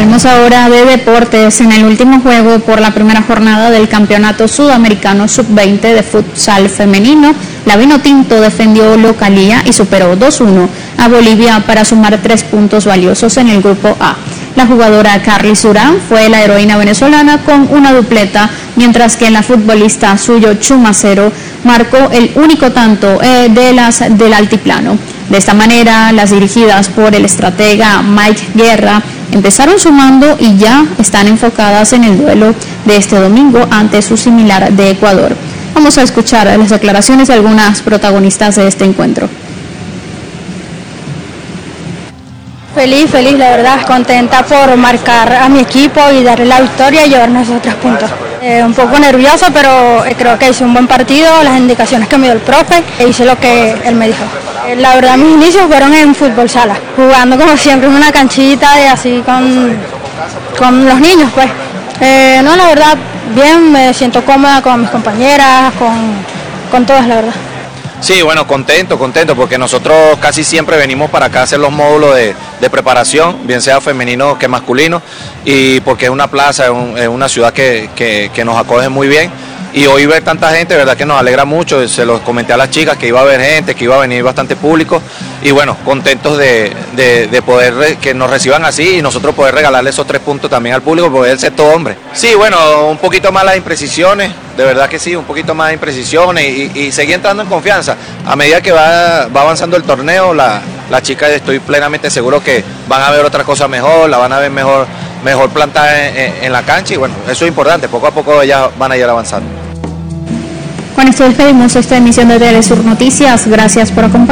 Hablemos ahora de deportes. En el último juego por la primera jornada del Campeonato Sudamericano Sub-20 de futsal femenino, la Vinotinto defendió localía y superó 2-1 a Bolivia para sumar 3 puntos valiosos en el grupo A. La jugadora Carly Surán fue la heroína venezolana con una dupleta, mientras que la futbolista Suyo Chumacero marcó el único tanto del altiplano. De esta manera, las dirigidas por el estratega Mike Guerra empezaron sumando y ya están enfocadas en el duelo de este domingo ante su similar de Ecuador. Vamos a escuchar las declaraciones de algunas protagonistas de este encuentro. Feliz, la verdad, contenta por marcar a mi equipo y darle la victoria y llevarnos esos 3 puntos. Un poco nervioso, pero creo que hice un buen partido, las indicaciones que me dio el profe, e hice lo que él me dijo. La verdad, mis inicios fueron en fútbol sala, jugando como siempre en una canchita de así con los niños, pues. No, la verdad, bien, me siento cómoda con mis compañeras, con todas, la verdad. Sí, bueno, contento porque nosotros casi siempre venimos para acá a hacer los módulos de preparación, bien sea femenino que masculino, y porque es una plaza, es una ciudad que nos acoge muy bien. Y hoy ver tanta gente, verdad que nos alegra mucho, se los comenté a las chicas que iba a haber gente, que iba a venir bastante público, y bueno, contentos de poder que nos reciban así y nosotros poder regalarle esos 3 puntos también al público, porque él es todo hombre. Sí, bueno, un poquito más las imprecisiones, de verdad que sí, un poquito más de imprecisiones y seguir entrando en confianza. A medida que va avanzando el torneo, las chicas estoy plenamente seguro que van a ver otra cosa mejor, la van a ver mejor plantada en la cancha, y bueno, eso es importante, poco a poco ellas van a ir avanzando. Con esto despedimos esta emisión de Telesur Noticias. Gracias por acompañarnos.